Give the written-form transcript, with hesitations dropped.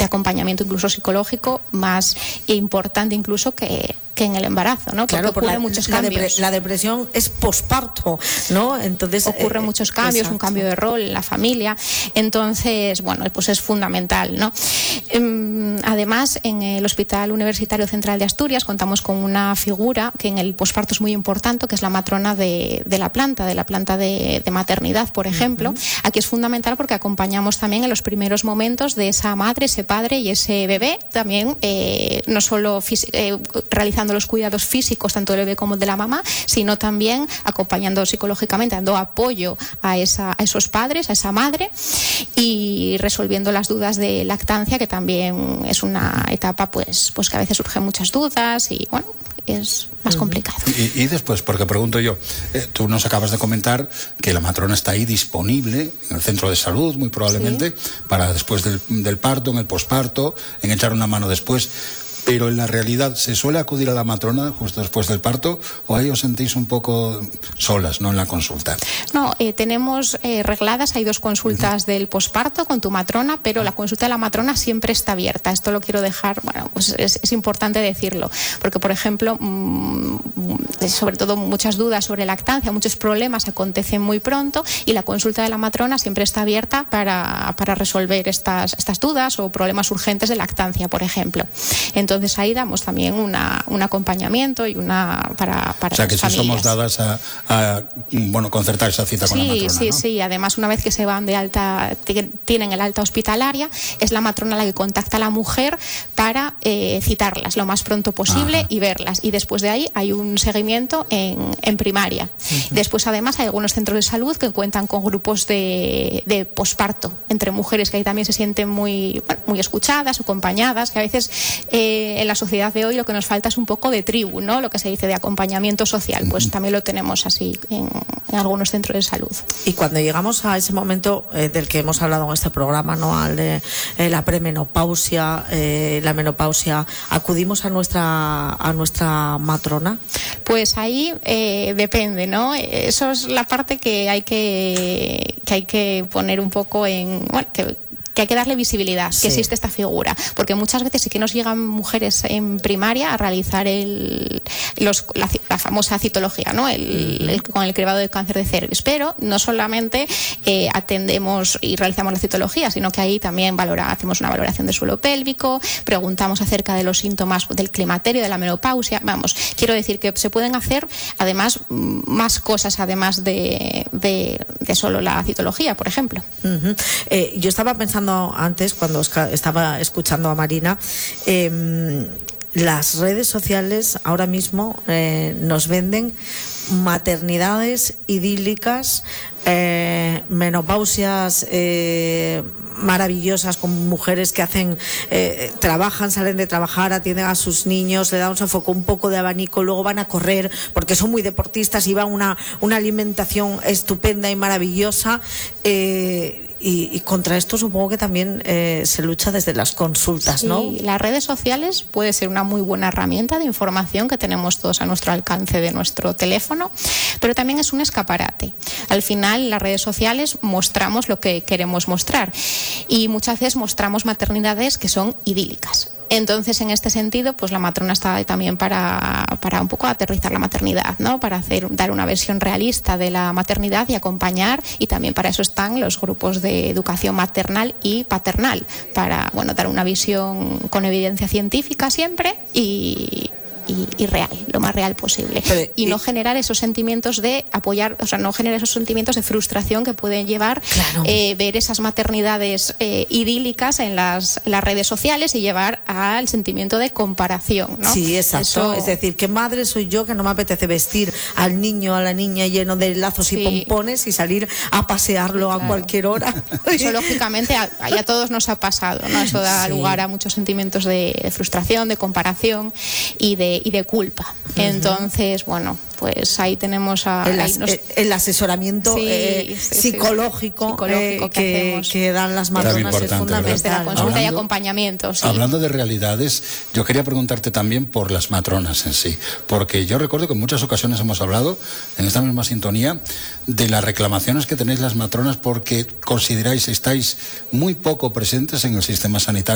acompañamiento incluso psicológico más importante incluso que en el embarazo, ¿no? Claro, porque ocurren muchos cambios. La depresión es posparto, ¿no? Entonces ocurren muchos cambios, exacto. Un cambio de rol en la familia. Entonces, bueno, pues es fundamental, ¿no? Además, en el Hospital Universitario Central de Asturias contamos con una figura que en el posparto es muy importante, que es la matrona de la planta de maternidad, por ejemplo. Aquí es fundamental porque acompañamos también en los primeros momentos de esa madre, ese padre y ese bebé, también no solo realizando los cuidados físicos tanto del bebé como de la mamá, sino también acompañando psicológicamente, dando apoyo a esos padres, a esa madre, y resolviendo las dudas de lactancia, que también es una etapa pues que a veces surgen muchas dudas y bueno, es más complicado. Y después, porque pregunto yo, tú nos acabas de comentar que la matrona está ahí disponible en el centro de salud, muy probablemente, sí, para después del parto, en el posparto, en echar una mano después. Pero en la realidad, ¿se suele acudir a la matrona justo después del parto o ahí os sentís un poco solas, no en la consulta? No, tenemos regladas, hay 2 consultas del posparto con tu matrona, pero la consulta de la matrona siempre está abierta. Esto lo quiero dejar, bueno, pues es importante decirlo, porque por ejemplo, sobre todo muchas dudas sobre lactancia, muchos problemas acontecen muy pronto y la consulta de la matrona siempre está abierta para resolver estas dudas o problemas urgentes de lactancia, por ejemplo. Entonces ahí damos también un acompañamiento y una para o sea, que si familias. Somos dadas a concertar esa cita con la matrona, sí, ¿no? Sí. Además, una vez que se van de alta, tienen el alta hospitalaria, es la matrona la que contacta a la mujer para citarlas lo más pronto posible y verlas. Y después de ahí hay un seguimiento en primaria. Después, además, hay algunos centros de salud que cuentan con grupos de posparto entre mujeres, que ahí también se sienten muy escuchadas, acompañadas, que a veces en la sociedad de hoy lo que nos falta es un poco de tribu, ¿no? Lo que se dice de acompañamiento social, pues también lo tenemos así en algunos centros de salud. Y cuando llegamos a ese momento del que hemos hablado en este programa, ¿no? Al de la premenopausia, la menopausia, ¿acudimos a nuestra matrona? Pues ahí depende, ¿no? Eso es la parte que hay que poner un poco en... Bueno, que hay que darle visibilidad, que existe esta figura, porque muchas veces sí que nos llegan mujeres en primaria a realizar la famosa citología, ¿no? Con el cribado del cáncer de cervix, pero no solamente atendemos y realizamos la citología, sino que ahí también hacemos una valoración del suelo pélvico, preguntamos acerca de los síntomas del climaterio, de la menopausia. Vamos, quiero decir que se pueden hacer además más cosas además de solo la citología, por ejemplo. Yo estaba pensando antes, cuando estaba escuchando a Marina, las redes sociales ahora mismo nos venden maternidades idílicas, menopausias maravillosas, con mujeres que trabajan, salen de trabajar, atienden a sus niños, le damos un poco de abanico, luego van a correr porque son muy deportistas y van una alimentación estupenda y maravillosa. Y contra esto supongo que también se lucha desde las consultas, ¿no? Sí, las redes sociales puede ser una muy buena herramienta de información que tenemos todos a nuestro alcance de nuestro teléfono, pero también es un escaparate. Al final, en las redes sociales mostramos lo que queremos mostrar y muchas veces mostramos maternidades que son idílicas. Entonces, en este sentido, pues la matrona está también para un poco aterrizar la maternidad, ¿no? Para dar una versión realista de la maternidad y acompañar, y también para eso están los grupos de educación maternal y paternal, para, dar una visión con evidencia científica siempre y real, lo más real posible. Y no generar esos sentimientos de apoyar, no generar esos sentimientos de frustración que pueden llevar ver esas maternidades idílicas en las redes sociales y llevar al sentimiento de comparación, ¿no? Sí, exacto. Es decir, ¿qué madre soy yo que no me apetece vestir al niño, a la niña lleno de lazos y pompones y salir a pasearlo a cualquier hora? Eso lógicamente a todos nos ha pasado, ¿no? Eso da lugar a muchos sentimientos de frustración, de comparación y de culpa. Entonces, pues ahí tenemos el asesoramiento psicológico que dan las matronas es fundamental. Desde la consulta y acompañamiento. Sí. Hablando de realidades, yo quería preguntarte también por las matronas en sí, porque yo recuerdo que en muchas ocasiones hemos hablado, en esta misma sintonía, de las reclamaciones que tenéis las matronas porque consideráis estáis muy poco presentes en el sistema sanitario.